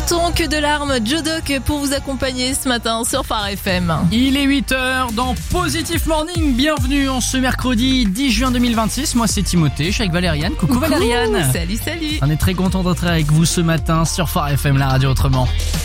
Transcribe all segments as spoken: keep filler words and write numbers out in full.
Autant que de larmes, Joe Doc pour vous accompagner ce matin sur Phare F M. Il est huit heures dans Positive Morning. Bienvenue en ce mercredi dix juin deux mille vingt-six. Moi c'est Timothée, je suis avec Valériane. Coucou, Coucou Valériane. Salut, salut. On est très content d'être avec vous ce matin sur Phare F M, la radio autrement.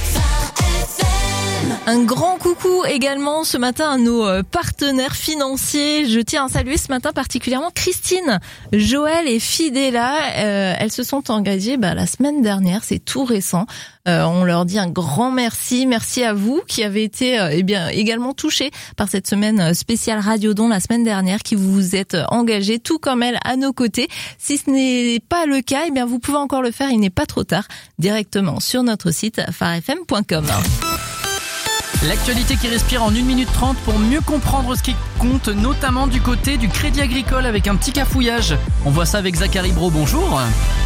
Un grand coucou également ce matin à nos partenaires financiers. Je tiens à saluer ce matin particulièrement Christine, Joël et Fidela. Euh, elles se sont engagées bah, la semaine dernière, c'est tout récent. Euh, on leur dit un grand merci. Merci à vous qui avez été euh, eh bien également touchés par cette semaine spéciale Radiodon la semaine dernière, qui vous vous êtes engagés tout comme elles à nos côtés. Si ce n'est pas le cas, eh bien vous pouvez encore le faire. Il n'est pas trop tard, directement sur notre site phare f m point com. L'actualité qui respire en une minute trente pour mieux comprendre ce qui compte, notamment du côté du Crédit Agricole avec un petit cafouillage. On voit ça avec Zachary Bro, bonjour.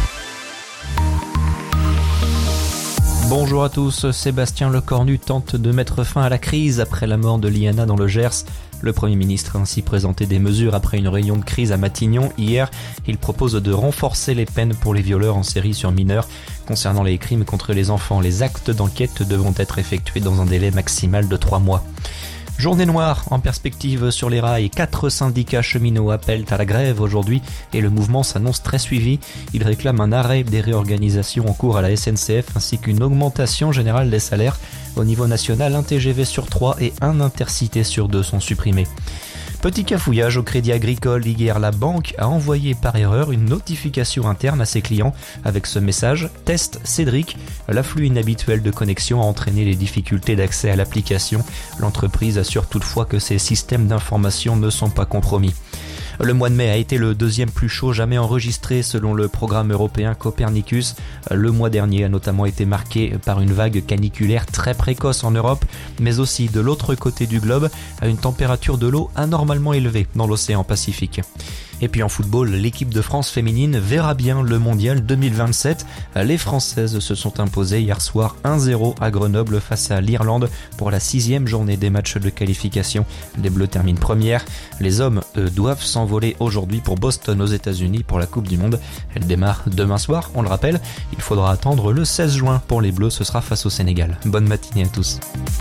Bonjour à tous, Sébastien Lecornu tente de mettre fin à la crise après la mort de Liana dans le Gers. Le Premier ministre a ainsi présenté des mesures après une réunion de crise à Matignon hier. Il propose de renforcer les peines pour les violeurs en série sur mineurs. Concernant les crimes contre les enfants, les actes d'enquête devront être effectués dans un délai maximal de trois mois. Journée noire en perspective sur les rails. Quatre syndicats cheminots appellent à la grève aujourd'hui et le mouvement s'annonce très suivi. Ils réclament un arrêt des réorganisations en cours à la S N C F ainsi qu'une augmentation générale des salaires. Au niveau national, un T G V sur trois et un Intercité sur deux sont supprimés. Petit cafouillage au Crédit Agricole. Hier, la banque a envoyé par erreur une notification interne à ses clients avec ce message « Test Cédric ». L'afflux inhabituel de connexion a entraîné les difficultés d'accès à l'application. L'entreprise assure toutefois que ses systèmes d'information ne sont pas compromis. Le mois de mai a été le deuxième plus chaud jamais enregistré selon le programme européen Copernicus. Le mois dernier a notamment été marqué par une vague caniculaire très précoce en Europe, mais aussi de l'autre côté du globe, à une température de l'eau anormalement élevée dans l'océan Pacifique. Et puis en football, l'équipe de France féminine verra bien le mondial deux mille vingt-sept. Les Françaises se sont imposées hier soir un zéro à Grenoble face à l'Irlande pour la sixième journée des matchs de qualification. Les Bleus terminent première. Les hommes, eux, doivent s'envoler aujourd'hui pour Boston aux États-Unis pour la Coupe du Monde. Elle démarre demain soir, on le rappelle. Il faudra attendre le seize juin pour les Bleus, ce sera face au Sénégal. Bonne matinée à tous.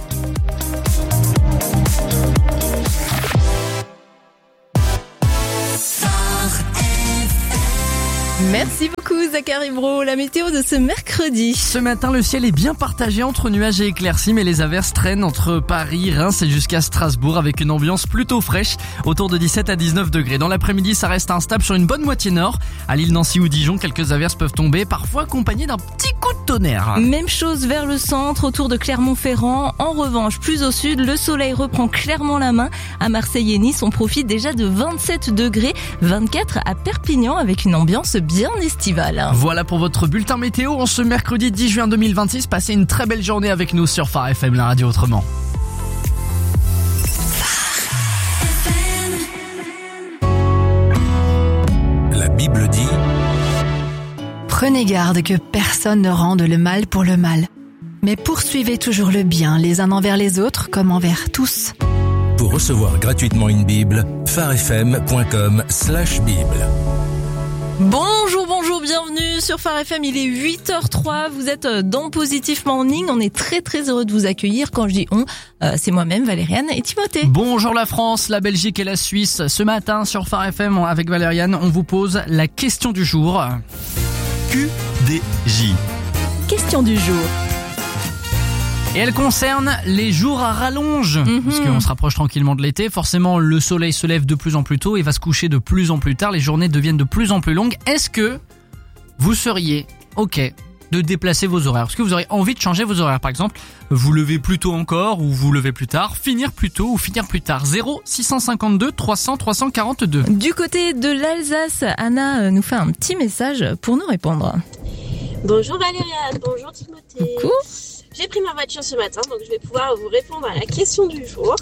Merci beaucoup Zachary Bro. La météo de ce mercredi. Ce matin, le ciel est bien partagé entre nuages et éclaircies, mais les averses traînent entre Paris, Reims et jusqu'à Strasbourg avec une ambiance plutôt fraîche, autour de dix-sept à dix-neuf degrés. Dans l'après-midi, ça reste instable sur une bonne moitié nord. À Lille, Nancy ou Dijon, quelques averses peuvent tomber, parfois accompagnées d'un petit coup de tonnerre. Même chose vers le centre, autour de Clermont-Ferrand. En revanche, plus au sud, le soleil reprend clairement la main. À Marseille et Nice, on profite déjà de vingt-sept degrés, vingt-quatre à Perpignan avec une ambiance bien estivale. Voilà pour votre bulletin météo en ce mercredi dix juin deux mille vingt-six. Passez une très belle journée avec nous sur Phare F M, la radio autrement. La Bible dit: Prenez garde que personne ne rende le mal pour le mal, mais poursuivez toujours le bien les uns envers les autres comme envers tous. Pour recevoir gratuitement une Bible, phare f m point com slash bible. Bonjour, bonjour, bienvenue sur Phare F M, il est huit heures zéro trois, vous êtes dans Positive Morning, on est très très heureux de vous accueillir. Quand je dis on, euh, c'est moi-même, Valériane et Timothée. Bonjour la France, la Belgique et la Suisse. Ce matin sur Phare F M avec Valériane, on vous pose la question du jour. Q D J. Question du jour. Et elle concerne les jours à rallonge, mmh. parce qu'on se rapproche tranquillement de l'été. Forcément, le soleil se lève de plus en plus tôt et va se coucher de plus en plus tard. Les journées deviennent de plus en plus longues. Est-ce que vous seriez OK de déplacer vos horaires? Est-ce que vous aurez envie de changer vos horaires? Par exemple, vous levez plus tôt encore ou vous levez plus tard, finir plus tôt ou finir plus tard. zéro six cent cinquante-deux trois cents trois cent quarante-deux. Du côté de l'Alsace, Anna nous fait un petit message pour nous répondre. Bonjour Valériane, bonjour Timothée. Coucou. J'ai pris ma voiture ce matin, donc je vais pouvoir vous répondre à la question du jour.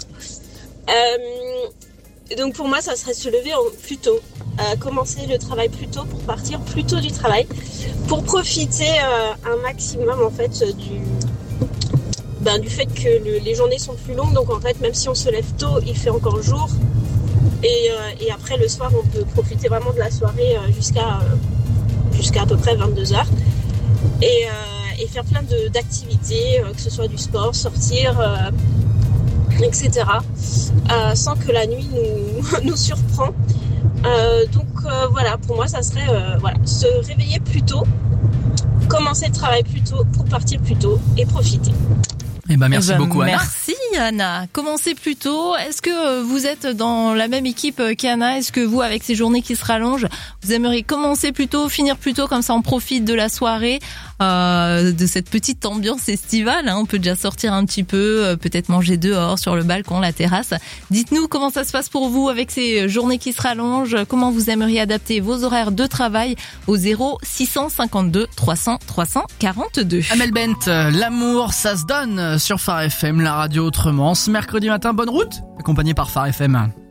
Euh, donc pour moi, ça serait se lever en plus tôt, euh, commencer le travail plus tôt pour partir plus tôt du travail, pour profiter euh, un maximum en fait du, ben, du fait que le, les journées sont plus longues. Donc en fait, même si on se lève tôt, il fait encore jour. Et, euh, et après le soir, on peut profiter vraiment de la soirée euh, jusqu'à, euh, jusqu'à à peu près vingt-deux heures. Et, euh, et faire plein de, d'activités, euh, que ce soit du sport, sortir, euh, et cetera. Euh, sans que la nuit nous, nous surprend. Euh, donc euh, voilà, pour moi, ça serait euh, voilà, se réveiller plus tôt, commencer le travail plus tôt pour partir plus tôt et profiter. Eh ben merci Eh ben, beaucoup Anna. Merci Anna. Commencez plus tôt. Est-ce que vous êtes dans la même équipe qu'Anna? Est-ce que vous, avec ces journées qui se rallongent, vous aimeriez commencer plus tôt, finir plus tôt, comme ça on profite de la soirée, euh, de cette petite ambiance estivale, hein. On peut déjà sortir un petit peu, euh, peut-être manger dehors, sur le balcon, la terrasse. Dites-nous comment ça se passe pour vous avec ces journées qui se rallongent, comment vous aimeriez adapter vos horaires de travail au zéro six cent cinquante-deux trois cents trois cent quarante-deux. Amel Bent, l'amour ça se donne sur Phare F M, la radio autrement. Ce mercredi matin, bonne route, accompagné par Phare F M.